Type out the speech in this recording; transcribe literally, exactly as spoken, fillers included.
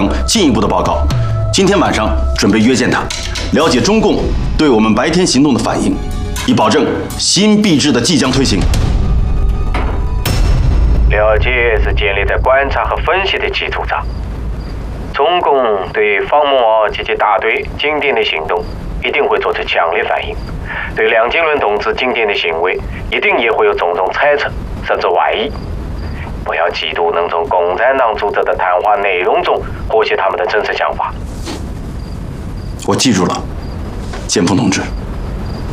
进一步的报告。今天晚上准备约见他，了解中共对我们白天行动的反应，以保证新币制的即将推行。 了解是建立在观察和分析的基础上。中共对方莫及其大队今天的行动一定会做出强烈反应，对梁金伦同志今天的行为一定也会有种种猜测甚至怀疑。不要企图能从共产党组织的谈话内容中获悉他们的真实想法。 我记住了，建峰同志。